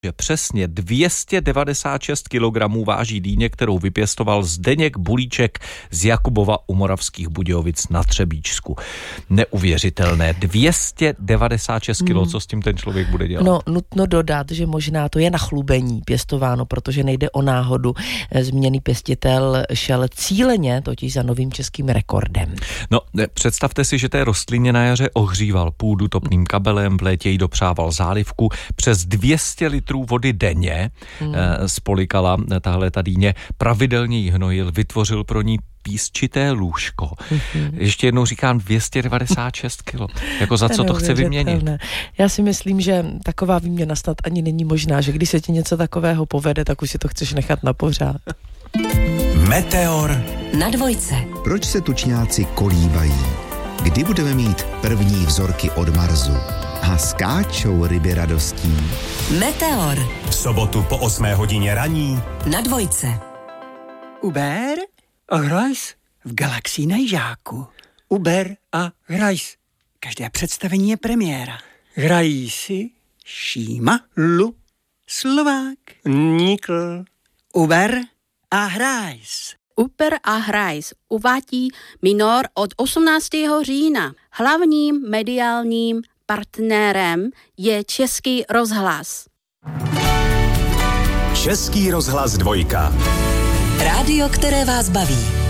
že přesně 296 kg váží dýně, kterou vypěstoval Zdeněk Bulíček z Jakubova u Moravských Budějovic na Třebíčsku. Neuvěřitelné. 296 kg, co s tím ten člověk bude dělat? No, nutno dodat, že možná to je na chlubení pěstováno, protože nejde o náhodu. Zmíněný pěstitel šel cíleně totiž za novým českým rekordem. No, představte si, že té rostlině na jaře ohříval půdu topným kabelem, v létě jí dopřával zálivku, přes 200 litrů vody denně spolikala tahle ta dýně, pravidelně jí hnojil, vytvořil pro ní písčité lůžko. Ještě jednou říkám 296 kilo. Jako za co to chce vyměnit? Já si myslím, že taková výměna snad ani není možná, že když se ti něco takového povede, tak už si to chceš nechat na pořád. Meteor na dvojce. Proč se tučňáci kolíbají? Kdy budeme mít první vzorky od Marsu? A skáčou ryby radostí? Meteor. V sobotu po 8 hodině raní Na dvojce. Uber a hraj v Galaxii na Jižáku. Uber a hraj. Každé představení je premiéra. Hrají si Šíma, Lu, Slovák, Nikl. Uber a hraj. Uber a Hrajs uvádí minor od 18. října. Hlavním mediálním partnerem je Český rozhlas. Český rozhlas 2. Rádio, které vás baví.